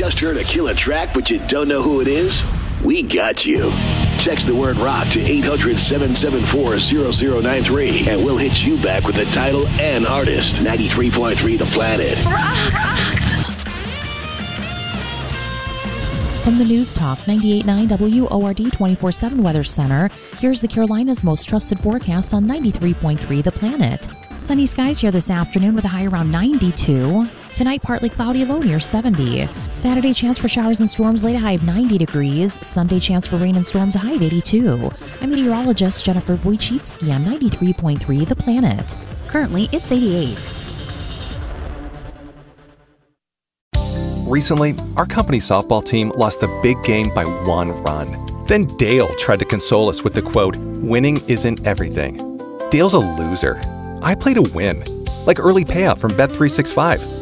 Just heard a killer track, but you don't know who it is? We got you. Text the word rock to 800-774-0093, and we'll hit you back with the title and artist. 93.3 The Planet. Rock. From the News Talk 98.9 WORD 24/7 Weather Center, here's the Carolinas' most trusted forecast on 93.3 The Planet. Sunny skies here this afternoon with a high around 92. Tonight, partly cloudy, low near 70. Saturday, chance for showers and storms, late a high of 90 degrees. Sunday, chance for rain and storms, a high of 82. I'm meteorologist Jennifer Wojcicki on 93.3 The Planet. Currently, it's 88. Recently, our company softball team lost the big game by 1 run. Then Dale tried to console us with the quote, "Winning isn't everything." Dale's a loser. I play to win, like early payout from Bet365.